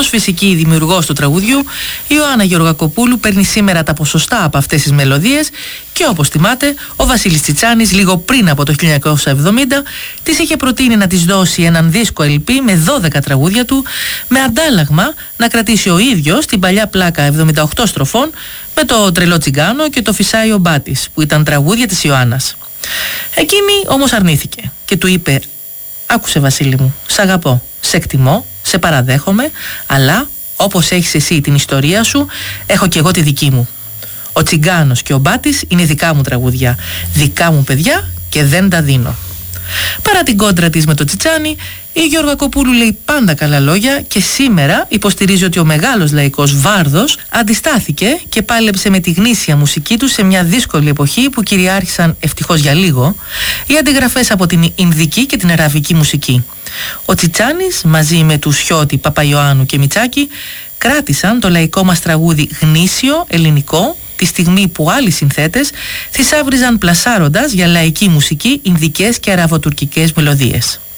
Ως φυσική δημιουργός του τραγουδιού, η Ιωάννα Γεωργακοπούλου παίρνει σήμερα τα ποσοστά από αυτές τις μελωδίες και όπως θυμάται, ο Βασίλης Τσιτσάνης λίγο πριν από το 1970 της είχε προτείνει να της δώσει έναν δίσκο LP με 12 τραγούδια του, με αντάλλαγμα να κρατήσει ο ίδιος την παλιά πλάκα 78 στροφών με το Τρελό Τσιγκάνο και το Φυσάει ο Μπάτης, που ήταν τραγούδια της Ιωάννας. Εκείνη όμως αρνήθηκε και του είπε: «Άκουσε, Βασίλη μου, σ' αγαπώ, σε εκτιμώ, σε παραδέχομαι, αλλά όπως έχεις εσύ την ιστορία σου, έχω και εγώ τη δική μου. Ο Τσιγκάνος και ο Μπάτης είναι δικά μου τραγούδια, δικά μου παιδιά και δεν τα δίνω». Παρά την κόντρα της με το Τσιτσάνι, η Γεωργακοπούλου λέει πάντα καλά λόγια και σήμερα υποστηρίζει ότι ο μεγάλος λαϊκός Βάρδος αντιστάθηκε και πάλεψε με τη γνήσια μουσική του σε μια δύσκολη εποχή που κυριάρχησαν, ευτυχώς για λίγο, οι αντιγραφές από την Ινδική και την Αραβική μουσική. Ο Τσιτσάνης μαζί με τους Χιώτη, Παπαϊωάννου και Μιτσάκη κράτησαν το λαϊκό μας τραγούδι γνήσιο, ελληνικό, τη στιγμή που άλλοι συνθέτες θησάβριζαν πλασάροντας για λαϊκή μουσική ινδικές και αραβοτουρκικές μελωδίες.